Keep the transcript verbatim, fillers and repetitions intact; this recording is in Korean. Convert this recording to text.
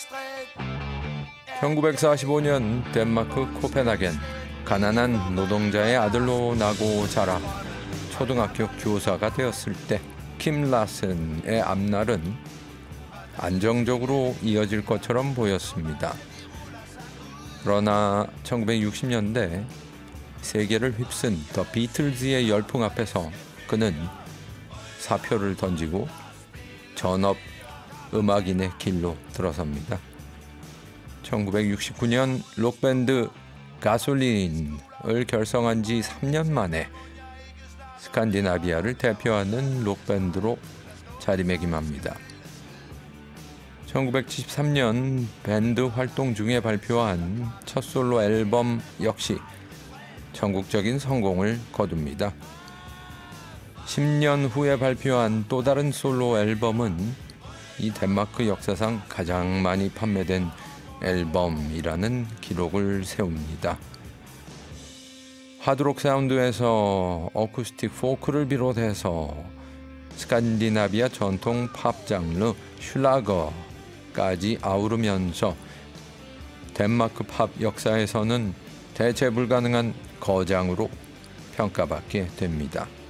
천구백사십오 년 덴마크 코펜하겐. 가난한 노동자의 아들로 나고 자라 초등학교 교사가 되었을 때 킴 라센의 앞날은 안정적으로 이어질 것처럼 보였습니다. 그러나 천구백육십 년대 세계를 휩쓴 더 비틀즈의 열풍 앞에서 그는 사표를 던지고 전업 음악인의 길로 들어섭니다. 천구백육십구 년 록밴드 가솔린을 결성한 지 삼 년 만에 스칸디나비아를 대표하는 록밴드로 자리매김합니다. 천구백칠십삼 년 밴드 활동 중에 발표한 첫 솔로 앨범 역시 전국적인 성공을 거둡니다. 십 년 후에 발표한 또 다른 솔로 앨범은 이 덴마크 역사상 가장 많이 판매된 앨범이라는 기록을 세웁니다. 하드록 사운드에서 어쿠스틱 포크를 비롯해서 스칸디나비아 전통 팝 장르 슐라거까지 아우르면서 덴마크 팝 역사에서는 대체 불가능한 거장으로 평가받게 됩니다.